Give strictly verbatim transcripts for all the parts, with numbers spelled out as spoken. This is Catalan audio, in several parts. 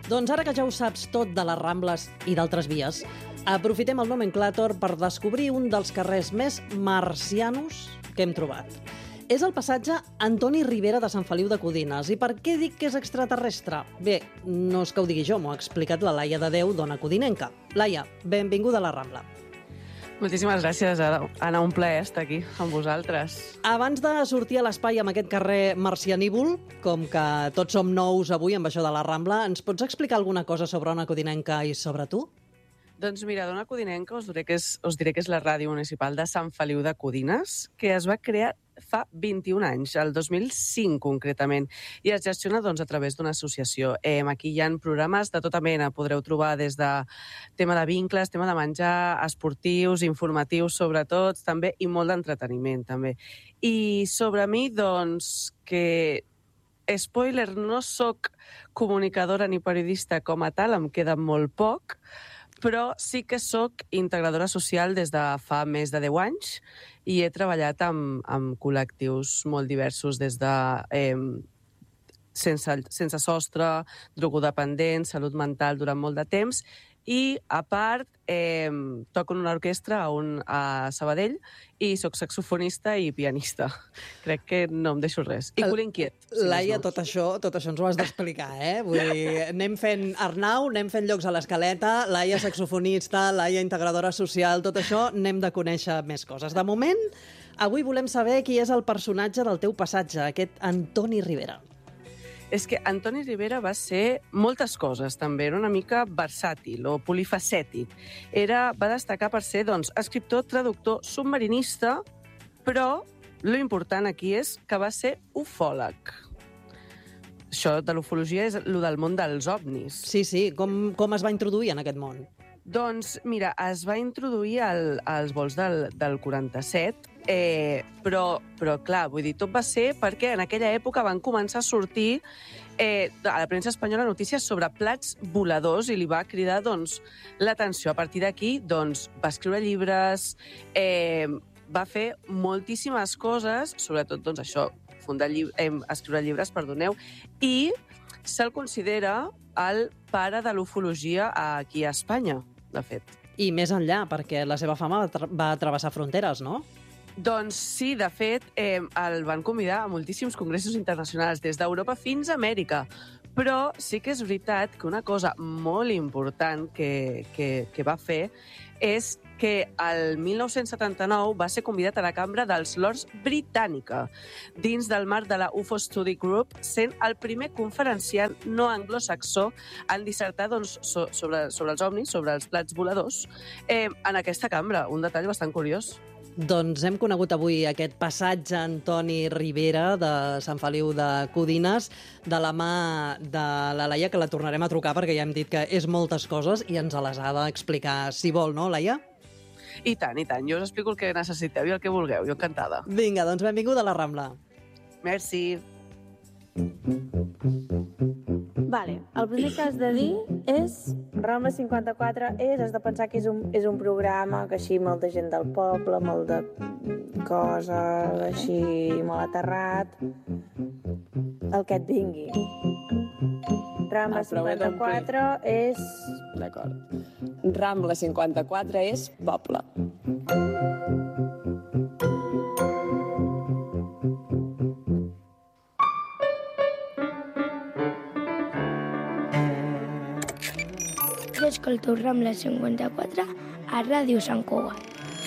Doncs ara que ja ho saps tot de les Rambles i d'altres vies, aprofitem el Nomenclàtor per descobrir un dels carrers més marcianos que hem trobat. És el passatge Antoni Ribera de Sant Feliu de Codines. I per què dic que és extraterrestre? Bé, no és que ho digui jo, m'ho ha explicat la Laia de Déu, dona codinenca. Laia, benvinguda a la Rambla. Moltíssimes gràcies, Anna. Un plaer estar aquí amb vosaltres. Abans de sortir a l'espai amb aquest carrer marcianívol, com que tots som nous avui amb això de la Rambla, ens pots explicar alguna cosa sobre Ona Codinenca i sobre tu? Doncs mira, Ona Codinenca us diré, que és, us diré que és la ràdio municipal de Sant Feliu de Codines, que es va crear fa vint-i-un anys, el dos mil cinc concretament, i es gestiona doncs, a través d'una associació. Eh, aquí hi ha programes de tota mena, podreu trobar des de tema de vincles, tema de menjar, esportius, informatius sobretot, també, i molt d'entreteniment també. I sobre mi, doncs, que spoiler, no sóc comunicadora ni periodista com a tal, em queda molt poc, però sí que sóc integradora social des de fa més de deu anys i he treballat amb, amb col·lectius molt diversos, des de eh, sense, sense sostre, drogodependents, salut mental durant molt de temps, i a part eh, toco en una orquestra a, un, a Sabadell i sóc saxofonista i pianista. Crec que no em deixo res. I cul inquiet. Si Laia, tot això, tot això ens ho has d'explicar, eh? Vull dir, anem fent Arnau, anem fent llocs a l'escaleta, Laia saxofonista, Laia integradora social, tot això anem de conèixer més coses. De moment, avui volem saber qui és el personatge del teu passatge, aquest Antoni Ribera. És que Antoni Ribera va ser moltes coses, també. Era una mica versàtil o polifacètic. Era, va destacar per ser, doncs, escriptor, traductor, submarinista, però lo important aquí és que va ser ufòleg. Això de l'ufologia és el del món dels ovnis. Sí, sí. Com, com es va introduir en aquest món? Doncs, mira, es va introduir al, als vols del, del quaranta-set, eh, però, però, clar, vull dir, tot va ser perquè en aquella època van començar a sortir eh, a la premsa espanyola notícies sobre plats voladors i li va cridar, doncs, l'atenció. A partir d'aquí, doncs, va escriure llibres, eh, va fer moltíssimes coses, sobretot, doncs, això, fundar llib eh, escriure llibres, perdoneu, i se'l considera el pare de l'ufologia aquí a Espanya, de fet. I més enllà, perquè la seva fama va, tra va travessar fronteres, no? Doncs sí, de fet, eh, el van convidar a moltíssims congressos internacionals, des d'Europa fins a Amèrica. Però sí que és veritat que una cosa molt important que, que, que va fer és que el mil nou-cents setanta-nou va ser convidat a la Cambra dels Lords Britànica, dins del marc de la U F O Study Group, sent el primer conferenciant no anglosaxó en dissertar doncs, so, sobre, sobre els ovnis, sobre els plats voladors, eh, en aquesta cambra. Un detall bastant curiós. Doncs hem conegut avui aquest passatge Antoni Ribera de Sant Feliu de Codines de la mà de la Laia, que la tornarem a trucar perquè ja hem dit que és moltes coses i ens les ha d'explicar si vol, no, Laia? I tant, i tant. Jo us explico el que necessiteu i el que vulgueu. Jo encantada. Vinga, doncs benvinguda a la Rambla. Merci. Vale, el primer que has de dir és Rambla cinquanta-quatre és, has de pensar que és un, és un programa que així molta gent del poble, molt de coses així, molt aterrat, el que et vingui. Rambla cinquanta-quatre és... D'acord. Rambla cinquanta-quatre és poble. Jo escolto Rambla cinquanta-quatre a Ràdio Sant Cugat.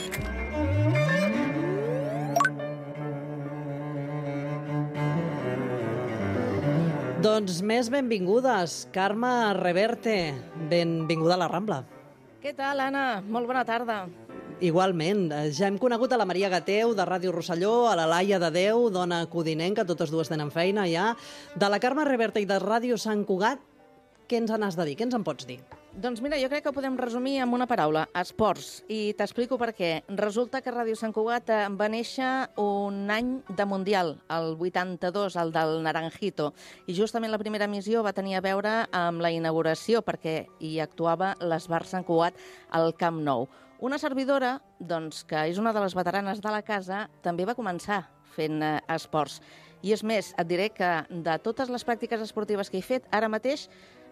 Doncs més benvingudes. Carme Reverte, benvinguda a la Rambla. Què tal, Anna? Molt bona tarda. Igualment. Ja hem conegut a la Maria Gateu, de Ràdio Rosselló, a la Laia de Déu, dona codinenca, totes dues tenen feina ja. De la Carme Reverte i de Ràdio Sant Cugat, què ens n'has de dir? Què ens en pots dir? Doncs mira, jo crec que ho podem resumir amb una paraula, esports, i t'explico per què. Resulta que Ràdio Sant Cugat va néixer un any de Mundial, el vuitanta-dos, el del Naranjito, i justament la primera emissió va tenir a veure amb la inauguració, perquè hi actuava l'Esbar Sant Cugat al Camp Nou. Una servidora, doncs, que és una de les veteranes de la casa, també va començar fent eh, esports. I és més, et diré que de totes les pràctiques esportives que he fet, ara mateix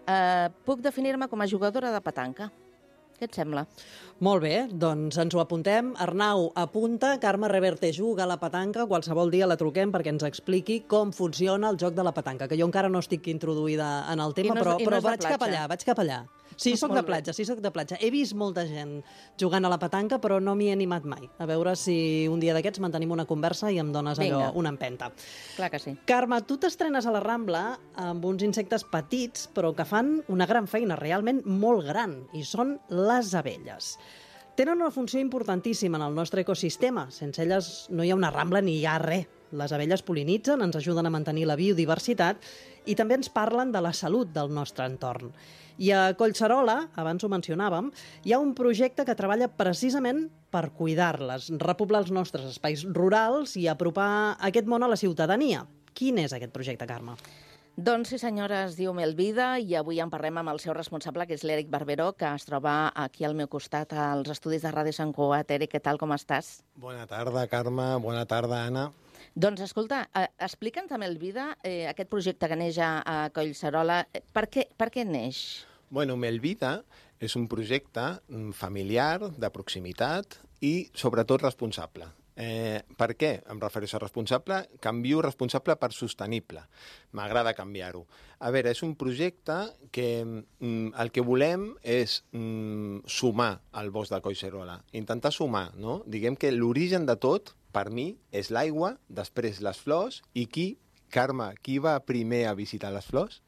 Eh, puc definir-me com a jugadora de petanca. Què et sembla? Molt bé, doncs ens ho apuntem. Arnau apunta, Carme Reverte juga a la petanca, qualsevol dia la truquem perquè ens expliqui com funciona el joc de la petanca, que jo encara no estic introduïda en el tema, no és- però, i no però és de vaig cap platja. allà, vaig cap allà. Sí, soc de Molt bé. platja, sí, soc de platja. He vist molta gent jugant a la petanca, però no m'hi he animat mai. A veure si un dia d'aquests mantenim una conversa i em dones allò, Vinga. una empenta. Clar que sí. Carme, tu t'estrenes a la Rambla amb uns insectes petits, però que fan una gran feina, realment molt gran, i són les abelles. Tenen una funció importantíssima en el nostre ecosistema. Sense elles no hi ha una Rambla ni hi ha res. Les abelles pol·linitzen, ens ajuden a mantenir la biodiversitat i també ens parlen de la salut del nostre entorn. I a Collserola, abans ho mencionàvem, hi ha un projecte que treballa precisament per cuidar-les, repoblar els nostres espais rurals i apropar aquest món a la ciutadania. Quin és aquest projecte, Carme? Doncs sí, senyora, es diu Melvida i avui en parlem amb el seu responsable, que és l'Eric Barberó, que es troba aquí al meu costat als estudis de Ràdio Sant Cugat. Eric, què tal, com estàs? Bona tarda, Carme. Bona tarda, Anna. Doncs escolta, eh, explica'ns a Melvida eh, aquest projecte que neix a, a Collserola. Eh, Per què, per què neix? Bueno, Melvida és un projecte mm, familiar, de proximitat i, sobretot, responsable. Eh, per què em refereixo a responsable? Canvio responsable per sostenible. M'agrada canviar-ho. A veure, és un projecte que mm, el que volem és mm, sumar al bosc de Collserola. Intentar sumar, no? Diguem que l'origen de tot, per mi, és l'aigua, després les flors, i qui, Carme, qui va primer a visitar les flors?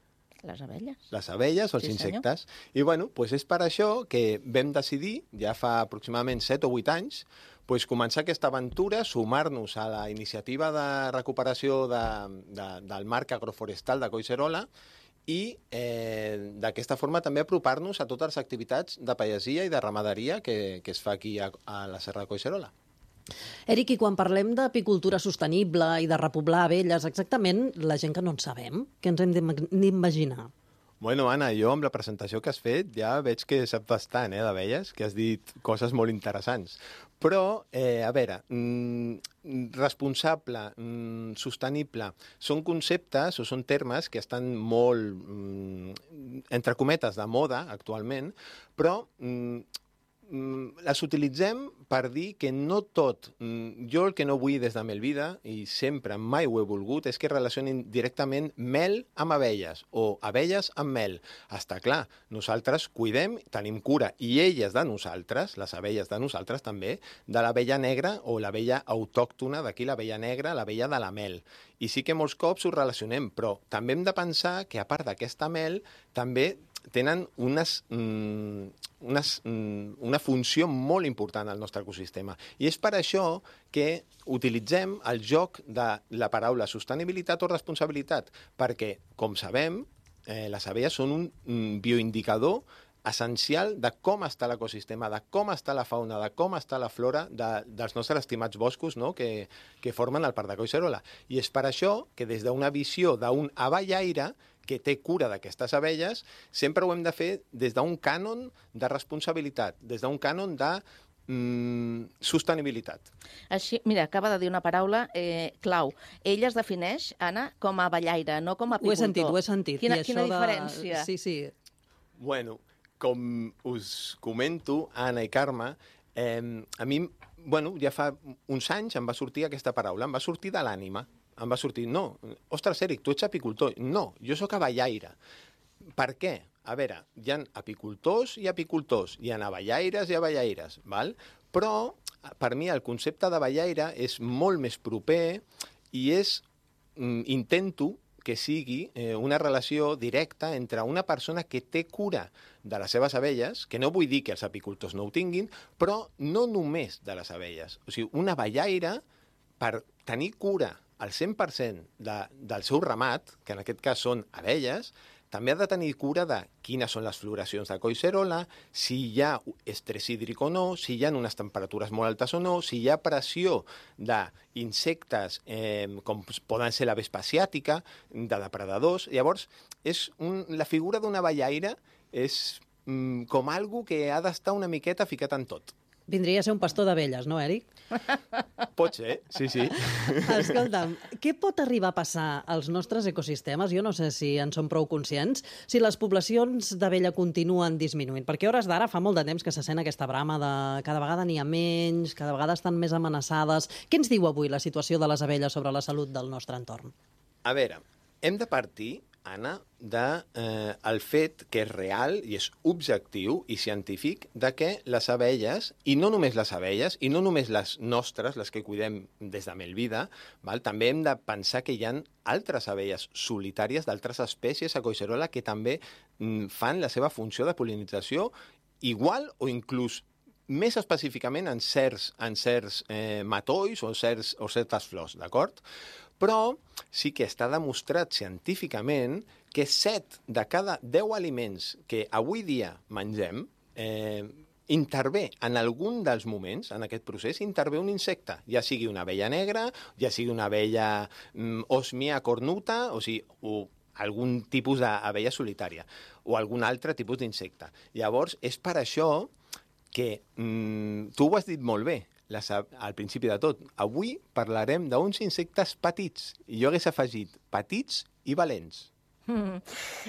Les abelles. Les abelles o els Sí, senyor. insectes. I bueno, doncs és per això que vam decidir, ja fa aproximadament set o vuit anys, doncs començar aquesta aventura, sumar-nos a la iniciativa de recuperació de, de, del marc agroforestal de Collserola i eh, d'aquesta forma també apropar-nos a totes les activitats de pagesia i de ramaderia que, que es fa aquí a, a la Serra de Collserola. Eric, i quan parlem d'apicultura sostenible i de repoblar abelles, exactament, la gent que no en sabem, què ens hem d'im- d'imaginar? Bueno, Anna, jo amb la presentació que has fet ja veig que saps bastant, eh, d'abelles, que has dit coses molt interessants. Però, eh, a veure, mm, responsable, mm, sostenible, són conceptes o són termes que estan molt, mm, entre cometes, de moda actualment, però mm, mm, les utilitzem per dir que no tot, mm, jo el que no vull des de Melvida, i sempre mai ho he volgut, és que relacionin directament mel amb abelles o abelles amb mel. Està clar, nosaltres cuidem, tenim cura, i elles de nosaltres, les abelles de nosaltres també, de l'abella negra o l'abella autòctona, d'aquí l'abella negra, l'abella de la mel. I sí que molts cops ho relacionem, però també hem de pensar que a part d'aquesta mel, també tenen unes, mm, unes, mm, una funció molt important al nostre ecosistema. I és per això que utilitzem el joc de la paraula sostenibilitat o responsabilitat, perquè, com sabem, eh, les abelles són un mm, bioindicador essencial de com està l'ecosistema, de com està la fauna, de com està la flora de, dels nostres estimats boscos, no?, que, que formen el Parc de Collserola. I és per això que des d'una visió d'un abellaire que té cura d'aquestes abelles, sempre ho hem de fer des d'un cànon de responsabilitat, des d'un cànon de mm, sostenibilitat. Així, mira, acaba de dir una paraula eh, clau. Ella es defineix, Anna, com a abellaire, no com a Ho he apicultor. sentit, ho he sentit. Quina, I quina això de- diferència? Sí, sí. Bueno, com us comento, Anna i Carme, eh, a mi, bueno, ja fa uns anys em va sortir aquesta paraula, em va sortir de l'ànima. Em va sortir, no, ostres, Eric, tu ets apicultor. No, jo sóc abellaire. Per què? A veure, hi ha apicultors i apicultors, hi ha abellaires i abellaires, val? Però per mi el concepte d'abellaire és molt més proper i és, mm, intento que sigui eh, una relació directa entre una persona que té cura de les seves abelles, que no vull dir que els apicultors no ho tinguin, però no només de les abelles. O sigui, una abellaire, per tenir cura al cent per cent de, del seu ramat, que en aquest cas són abelles, també ha de tenir cura de quines són les floracions de Collserola, si hi ha estrès hídric o no, si hi ha unes temperatures molt altes o no, si hi ha pressió d'insectes eh, com poden ser la vespa asiàtica, de depredadors. Llavors, és un, la figura d'una abellaire és mm, com algo que ha d'estar una miqueta ficat en tot. Vindria a ser un pastor d'abelles, no, Eric? Pot ser, sí, sí. Escolta'm, què pot arribar a passar als nostres ecosistemes? Jo no sé si en som prou conscients, si les poblacions d'abella continuen disminuint, perquè a hores d'ara fa molt de temps que se sent aquesta brama de cada vegada n'hi ha menys, cada vegada estan més amenaçades. Què ens diu avui la situació de les abelles sobre la salut del nostre entorn? A veure, hem de partir, Anna, de, eh, el fet que és real i és objectiu i científic de que les abelles, i no només les abelles, i no només les nostres, les que cuidem des de Melvida, val? També hem de pensar que hi ha altres abelles solitàries d'altres espècies a Collserola que també mm, fan la seva funció de pol·linització igual o inclús més específicament en certs, en certs eh, matolls o, certs, o certes flors, d'acord? Però sí que està demostrat científicament que set de cada deu aliments que avui dia mengem eh, intervé en algun dels moments, en aquest procés, intervé un insecte, ja sigui una abella negra, ja sigui una abella mm, osmia cornuta, o sigui, o algun tipus d'abella solitària, o algun altre tipus d'insecte. Llavors, és per això que mm, tu ho has dit molt bé, les, al principi de tot. Avui parlarem d'uns insectes petits, i jo hagués afegit petits i valents. Mm.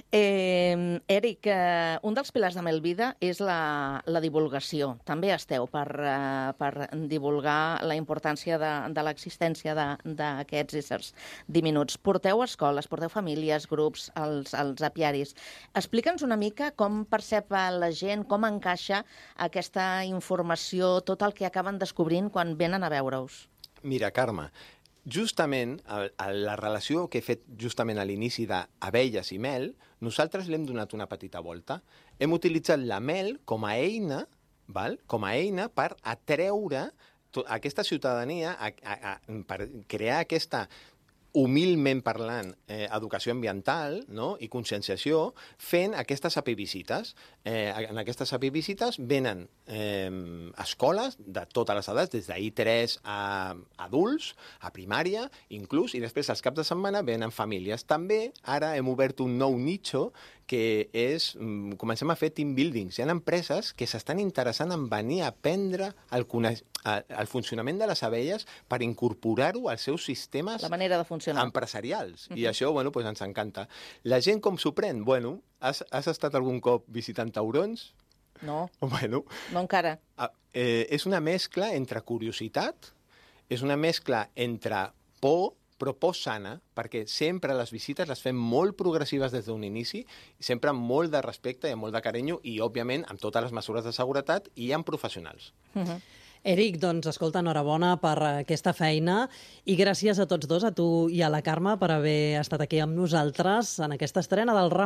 Eh, Eric, eh, un dels pilars de Melvida és la, la divulgació. També esteu per, eh, per divulgar la importància de, de l'existència d'aquests éssers diminuts. Porteu escoles, porteu famílies, grups, els, els apiaris. Explica'ns una mica com percep la gent, com encaixa aquesta informació, tot el que acaben descobrint quan venen a veure-us. Mira, Carme, justament, la relació que he fet justament a l'inici d'abelles i mel, nosaltres l'hem donat una petita volta. Hem utilitzat la mel com a eina, val? com a eina per atreure aquesta ciutadania, a, a, a, per crear aquesta, humilment parlant, eh, educació ambiental, no? i conscienciació, fent aquestes apivisites. Eh, en aquestes apivisites venen eh, escoles de totes les edats, des d'I tres a adults, a primària, inclús, i després als caps de setmana venen famílies. També ara hem obert un nou nicho que és, comencem a fer team buildings. Hi ha empreses que s'estan interessant en venir a aprendre el, el funcionament de les abelles per incorporar-ho als seus sistemes la manera de funcionar. Empresarials. Uh-huh. I això, bueno, pues ens encanta. La gent com s'ho pren? Bueno, has, has estat algun cop visitant taurons? No, bueno, no encara. Eh, és una mescla entre curiositat, és una mescla entre por, però por sana, perquè sempre les visites les fem molt progressives des d'un inici, sempre amb molt de respecte i amb molt de carinyo i, òbviament, amb totes les mesures de seguretat i amb professionals. Uh-huh. Eric, doncs, escolta, enhorabona per aquesta feina i gràcies a tots dos, a tu i a la Carme, per haver estat aquí amb nosaltres en aquesta estrena del Ram